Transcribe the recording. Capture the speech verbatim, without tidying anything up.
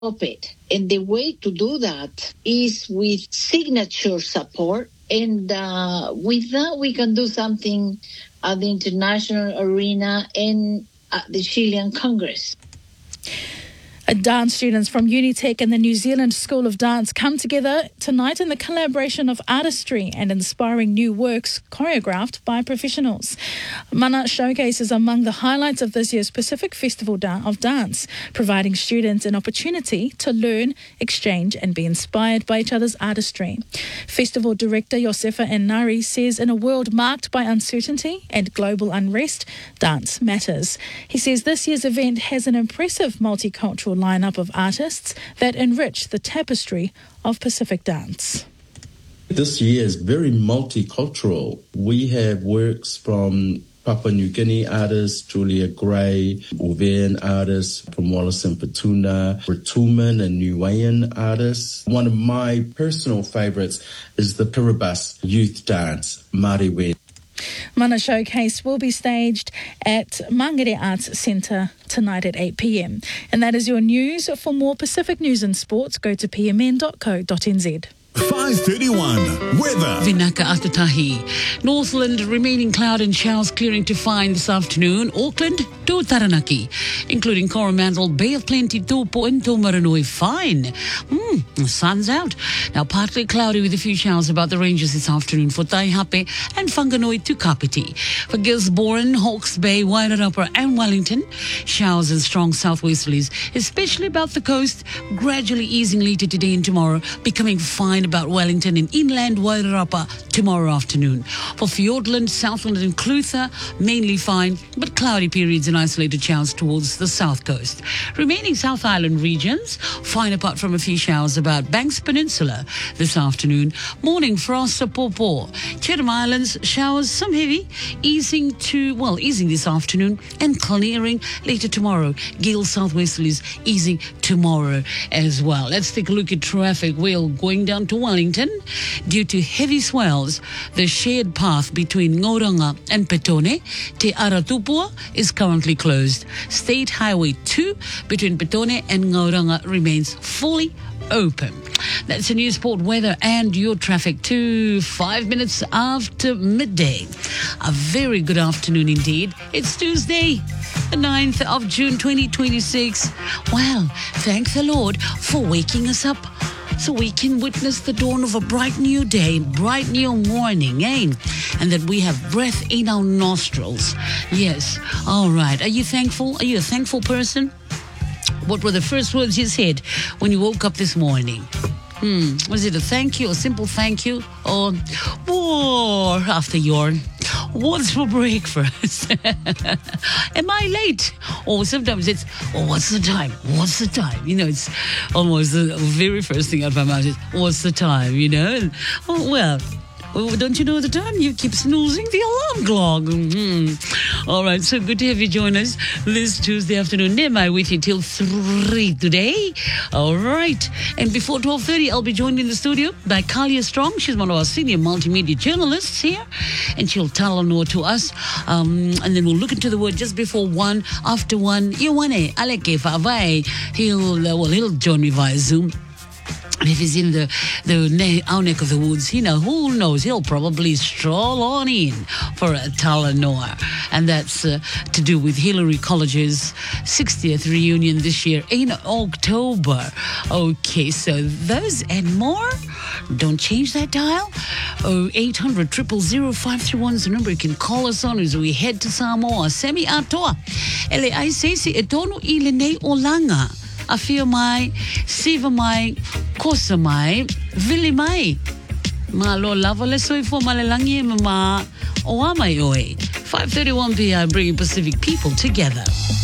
it. And the way to do that is with signature support. And uh, with that, we can do something at the international arena and at the Chilean Congress. Dance students from Unitec and the New Zealand School of Dance come together tonight in the collaboration of artistry and inspiring new works choreographed by professionals. Mana Showcase is among the highlights of this year's Pacific Festival of Dance, providing students an opportunity to learn, exchange and be inspired by each other's artistry. Festival director Josefa Enari says in a world marked by uncertainty and global unrest, dance matters. He says this year's event has an impressive multicultural lineup of artists that enrich the tapestry of Pacific dance. This year is very multicultural. We have works from Papua New Guinea artists, Julia Gray, Uvean artists from Wallace and Petuna, Rituman and Niuean artists. One of my personal favourites is the Kiribati youth dance, Mariwe. Mana Showcase will be staged at Mangere Arts Centre tonight at eight p.m. And that is your news. For more Pacific news and sports, go to p m n dot co dot n z. five thirty-one weather. Vinaka Atatahi. Northland remaining cloud and showers clearing to fine this afternoon. Auckland to Taranaki, including Coromandel, Bay of Plenty, Taupo and Taumarunui fine. Mm, the sun's out. Now partly cloudy with a few showers about the ranges this afternoon for Taihape and Whanganui to Kapiti. For Gisborne, Hawke's Bay, Wairarapa and Wellington, showers and strong southwesterlies, especially about the coast, gradually easing later today and tomorrow, becoming fine about Wellington and inland Wairarapa tomorrow afternoon. For Fiordland, Southland and Clutha, mainly fine, but cloudy periods and isolated showers towards the south coast. Remaining South Island regions, fine apart from a few showers about Banks Peninsula this afternoon. Morning frost at Popo. Chatham Islands, showers, some heavy, easing to, well, easing this afternoon and clearing later tomorrow. Gale southwesterlies easing tomorrow as well. Let's take a look at traffic. We're going down to Wellington due to heavy swells. The shared path between Ngoranga and Petone Te Aratupua is currently closed. State Highway two between Petone and Ngoranga remains fully open. That's the news, sport, weather and your traffic to five minutes after midday. A very good afternoon indeed. It's Tuesday, the ninth of June twenty twenty-six. Well, thank the Lord for waking us up so we can witness the dawn of a bright new day, bright new morning, eh? And that we have breath in our nostrils. Yes. All right. Are you thankful? Are you a thankful person? What were the first words you said when you woke up this morning? Hmm. Was it a thank you, a simple thank you? Or, or after your, what's for breakfast? Am I late? Or sometimes it's, oh, what's the time? What's the time? You know, it's almost the very first thing out of my mouth is, what's the time? You know? And, oh, well, oh, don't you know the time? You keep snoozing the alarm clock. Mm-hmm. All right, so good to have you join us this Tuesday afternoon. Nemai with you till three today. All right, and before twelve thirty, I'll be joined in the studio by Kalia Strong. She's one of our senior multimedia journalists here, and she'll tell more to us. Um, and then we'll look into the word just before one, after one. Iwane Aleke Favai. He'll uh, well, he'll join me via Zoom. And if he's in the, the our neck of the woods, you know, who knows, he'll probably stroll on in for a Talanoa. And that's uh, to do with Hillary College's sixtieth reunion this year in October. Okay, so those and more, don't change that dial. oh eight hundred, zero zero zero, five three one is the number you can call us on as we head to Samoa. Semi atoa. Ele ai seisi e tonu I le nei o langa. Afia mai, siva mai, kosa mai, vili mai. Ma lo lava le soifo malelangi e mama o amai oe. five thirty-one p.m. bringing Pacific people together.